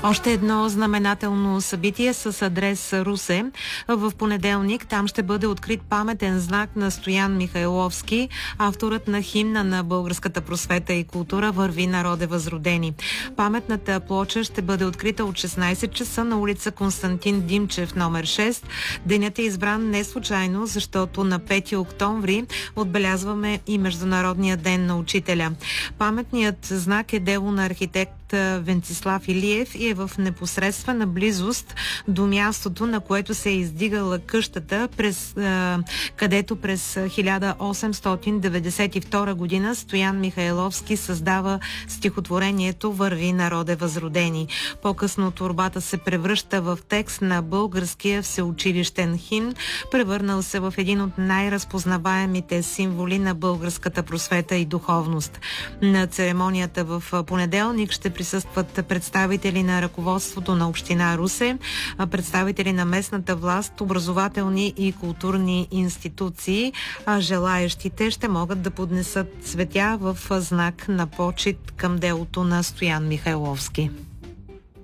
Още едно знаменателно събитие с адрес Русе. В понеделник там ще бъде открит паметен знак на Стоян Михайловски, авторът на химна на българската просвета и култура "Върви, народе възродени". Паметната плоча ще бъде открита от 16 часа на улица Константин Димчев, номер 6. Денят е избран не случайно, защото на 5 октомври отбелязваме и Международния ден на учителя. Паметният знак е дело на архитект Венцислав Илиев и е в непосредствена близост до мястото, на което се е издигала къщата, където през 1892 година Стоян Михайловски създава стихотворението "Върви, народе възродени". По-късно творбата се превръща в текст на българския всеучилищен химн, превърнал се в един от най-разпознаваемите символи на българската просвета и духовност. На церемонията в понеделник ще присъстват представители на ръководството на община Русе, представители на местната власт, образователни и културни институции. Желаещите ще могат да поднесат цветя в знак на почит към делото на Стоян Михайловски.